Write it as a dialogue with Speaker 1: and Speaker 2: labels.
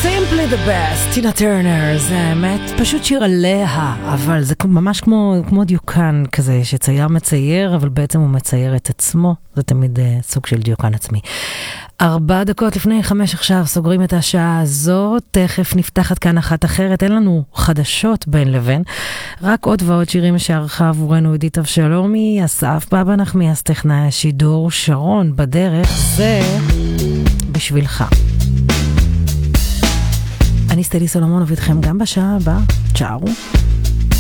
Speaker 1: Simply the best, טינה טרנר, זה האמת, פשוט שיר עליה, אבל זה ממש כמו דיוקן כזה, שצייר מצייר, אבל בעצם הוא מצייר את עצמו, זה תמיד סוג של דיוקן עצמי. 4 דקות לפני 5 עכשיו, סוגרים את השעה הזאת, תכף נפתחת כאן אחת אחרת, אין לנו חדשות בין לבין, רק עוד ועוד שירים שערכה עבורנו עידית אבשלומי, אסף בבא נחמיאס טכנאי השידור, שרון בדרך, זה בשבילך. אני סטלי סולומונוב איתכם גם בשעה הבאה, צ'ארו.